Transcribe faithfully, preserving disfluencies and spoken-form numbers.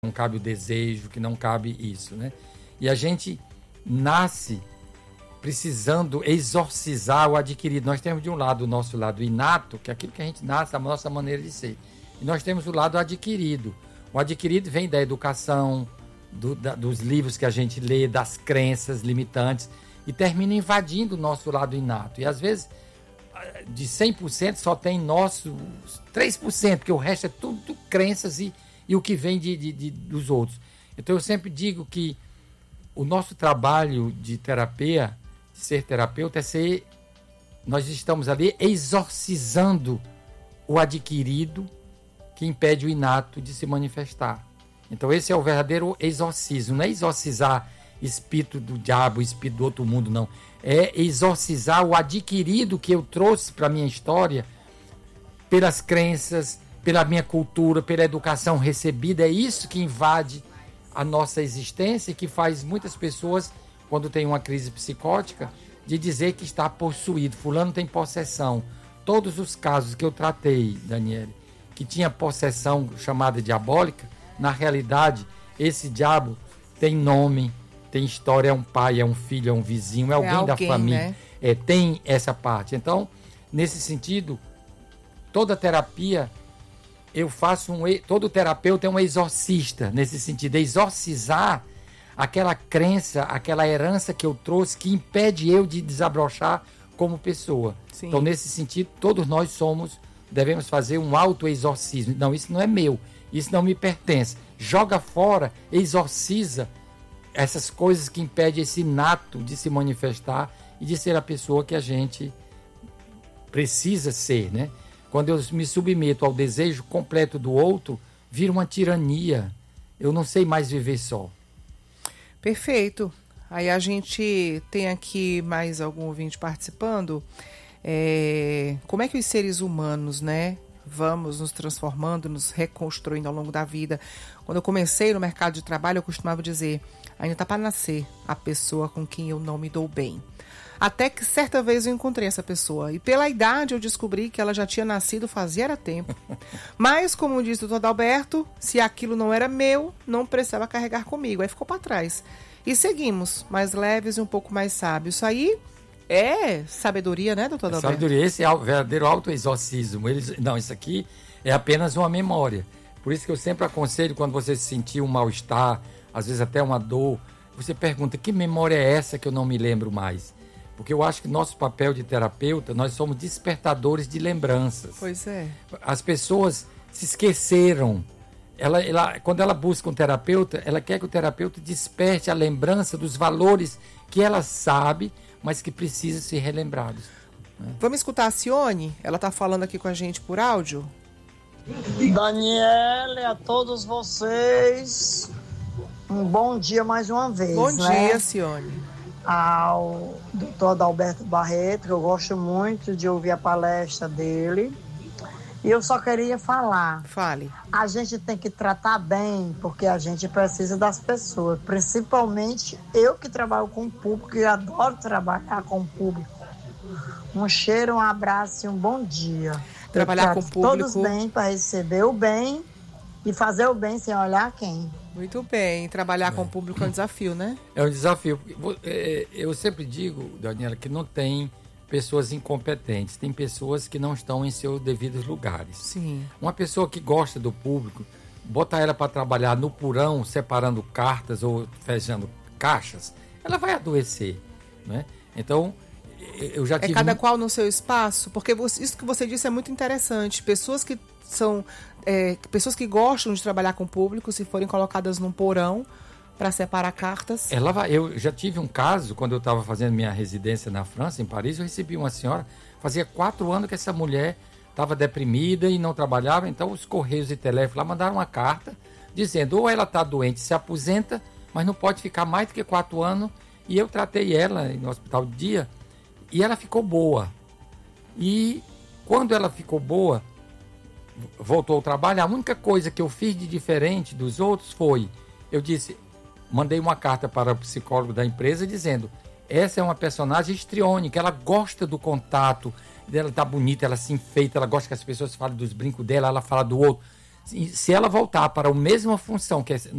não cabe o desejo, que não cabe isso, né? E a gente nasce precisando exorcizar o adquirido. Nós temos de um lado o nosso lado inato, que é aquilo que a gente nasce, a nossa maneira de ser. E nós temos o lado adquirido. O adquirido vem da educação, do, da, dos livros que a gente lê, das crenças limitantes, e termina invadindo o nosso lado inato. E às vezes, de cem por cento, só tem nosso três por cento, porque o resto é tudo crenças e, e o que vem de, de, de, dos outros. Então eu sempre digo que o nosso trabalho de terapia, de ser terapeuta, é ser... Nós estamos ali exorcizando o adquirido que impede o inato de se manifestar. Então esse é o verdadeiro exorcismo. Não é exorcizar espírito do diabo, espírito do outro mundo, não. É exorcizar o adquirido que eu trouxe para a minha história pelas crenças, pela minha cultura, pela educação recebida. É isso que invade a nossa existência e que faz muitas pessoas, quando tem uma crise psicótica, de dizer que está possuído. Fulano tem possessão. Todos os casos que eu tratei, Daniele, que tinha possessão chamada diabólica, na realidade, esse diabo tem nome, tem história, é um pai, é um filho, é um vizinho, é alguém, é alguém da família. Né? É, tem essa parte. Então, nesse sentido, toda terapia, eu faço um... Todo terapeuta é um exorcista, nesse sentido, exorcizar aquela crença, aquela herança que eu trouxe, que impede eu de desabrochar como pessoa. Sim. Então, nesse sentido, todos nós somos, devemos fazer um auto-exorcismo. Não, isso não é meu, isso não me pertence. Joga fora, exorciza essas coisas que impedem esse inato de se manifestar e de ser a pessoa que a gente precisa ser, né? Quando eu me submeto ao desejo completo do outro, vira uma tirania. Eu não sei mais viver só. Perfeito. Aí a gente tem aqui mais algum ouvinte participando. É... Como é que os seres humanos, né, vamos nos transformando, nos reconstruindo ao longo da vida? Quando eu comecei no mercado de trabalho, eu costumava dizer: ainda está para nascer a pessoa com quem eu não me dou bem. Até que certa vez eu encontrei essa pessoa. E pela idade eu descobri que ela já tinha nascido fazia era tempo. Mas, como disse o doutor Adalberto, se aquilo não era meu, não precisava carregar comigo. Aí ficou para trás. E seguimos, mais leves e um pouco mais sábios. Isso aí é sabedoria, né, doutor Adalberto? Sabedoria, esse é o verdadeiro auto-exorcismo. Eles, não, isso aqui é apenas uma memória. Por isso que eu sempre aconselho, quando você sentir um mal-estar, às vezes até uma dor, você pergunta: que memória é essa que eu não me lembro mais? Porque eu acho que nosso papel de terapeuta, nós somos despertadores de lembranças. Pois é. As pessoas se esqueceram. Ela, ela, quando ela busca um terapeuta, ela quer que o terapeuta desperte a lembrança dos valores que ela sabe, mas que precisam ser relembrados. Né? Vamos escutar a Cione? Ela está falando aqui com a gente por áudio. Daniele, a todos vocês, um bom dia mais uma vez. Bom né? dia, Cione. Ao doutor Adalberto Barreto, que eu gosto muito de ouvir a palestra dele. E eu só queria falar. Fale. A gente tem que tratar bem, porque a gente precisa das pessoas. Principalmente eu que trabalho com o público e adoro trabalhar com o público. Um cheiro, um abraço e um bom dia. Trabalhar com o público. Todos bem para receber o bem e fazer o bem sem olhar quem. Muito bem. Trabalhar é. com o público é um desafio, né? É um desafio. Eu sempre digo, Daniela, que não tem pessoas incompetentes. Tem pessoas que não estão em seus devidos lugares. Sim. Uma pessoa que gosta do público, bota ela para trabalhar no porão, separando cartas ou fechando caixas, ela vai adoecer, né? Então, eu já tive... É cada qual no seu espaço, porque você, isso que você disse é muito interessante. Pessoas que são... É, pessoas que gostam de trabalhar com o público, se forem colocadas num porão para separar cartas. Ela vai, eu já tive um caso, quando eu estava fazendo minha residência na França, em Paris, eu recebi uma senhora, fazia quatro anos que essa mulher estava deprimida e não trabalhava, então os correios e teléfono lá mandaram uma carta dizendo: ou ela está doente, se aposenta, mas não pode ficar mais do que quatro anos, e eu tratei ela no hospital de dia, e ela ficou boa. E quando ela ficou boa, voltou ao trabalho, a única coisa que eu fiz de diferente dos outros foi, eu disse, mandei uma carta para o psicólogo da empresa dizendo: essa é uma personagem histriônica, ela gosta do contato, ela tá bonita, ela se enfeita, ela gosta que as pessoas falem dos brincos dela, ela fala do outro. Se ela voltar para a mesma função, que é